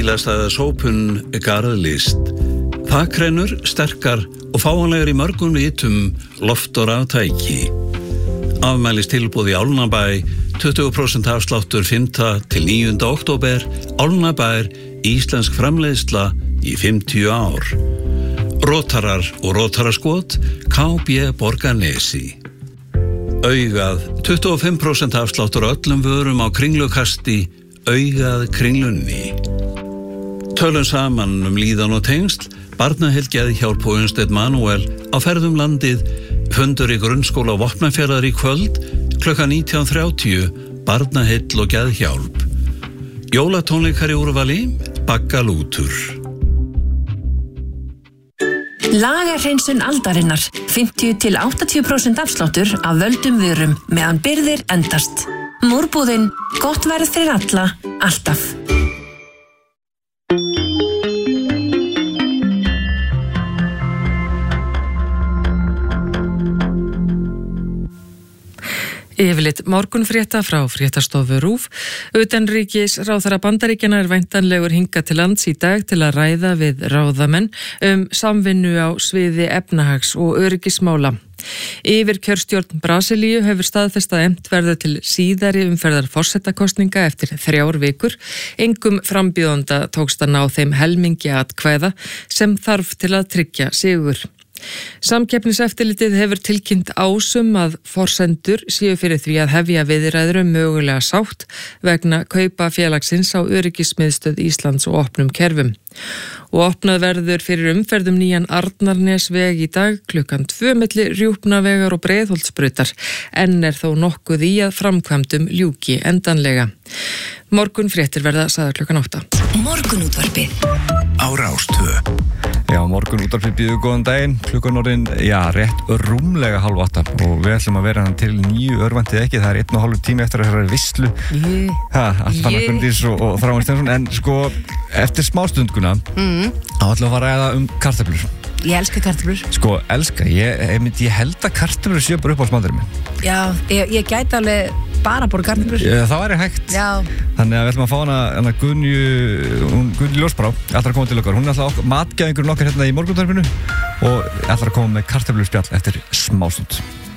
Bílastæða sópun garðlist. Þakrennur, sterkar og fáanlegar í mörgum litum, loft og raftæki. Afmælistilboð í Álnabæ, 20% afsláttur 5. til 9. október, Álnabær, íslensk framleiðsla í 50 ár. Rótarar og rótaraskot, KB Borgarnesi. Augað, 25% afsláttur öllum vörum á Kringlukasti, Augað Kringlunni. Tölum saman líðan og tengsl, Barnaheill Geðhjálp og Unnsteinn Manuel á ferðum landið, fundur í grunnskóla Vopnafjarðar í kvöld, klukkan 19:30, Barnaheill og Geðhjálp. Jólatónleikar í úrvali, Baggalútur. Lagarhreinsun aldarinnar, 50-80% afsláttur af völdum vörum meðan birgðir endast. Múrbúðin, gott verð fyrir alla, alltaf. Yfirlit morgunfrétta frá fréttastofu RÚV. Utanríkisráðherra Bandaríkjanna væntanlegur hingað til lands í dag til að ræða við ráðamenn samvinnu á sviði efnahags- og öryggismála. Yfirkjörstjórn Brasilíu hefur staðfest að efnt verður til síðari umferðar forsetakosninga eftir 3 vikur. Engum frambjóðanda tókst að ná þeim helmingi atkvæða sem þarf til að tryggja sigur. Samkeppniseftirlitið hefur tilkynnt ásum að forsendur séu fyrir því að hefja viðræður mögulega sátt vegna kaupa félagsins á öryggismiðstöð Íslands og opnum kerfum. Og opnað verður fyrir umferðum nýjan Arnarnesveg í dag klukkan 2 milli Rjúpnavegar og Breiðholtsbrautar, en þó nokkuð í að framkvæmdum ljúki endanlega. Morgunfréttir verða sagðar klukkan 8. Morgunútvarpið á Rás 2. Já, morgunútvarpið býður góðan daginn, klukkan orðin, rétt rúmlega 7:30 og við ætlum að vera hann til 9 örvantið ekki, það 1,5 tími eftir að það er visslu. Allt fannar Gunndís og Þráinn Steinsson, en sko, eftir smástundguna, þá ætlum við að ræða kartöflur. Ég elska kartöflur. Sko, ég held að kartöflur séu bara upp á smáðurinn minn. Já, ég gæti alveg bara borða kartöflur. Það væri hægt. Já. Þannig að við ætlum að fá hana Guðnýju Ljósbrá, ætlar að koma til okkar. Hún er alltaf matgæðingurinn okkar hérna í morgunútvarpinu og ætlar að koma með kartöfluspjall eftir smástund.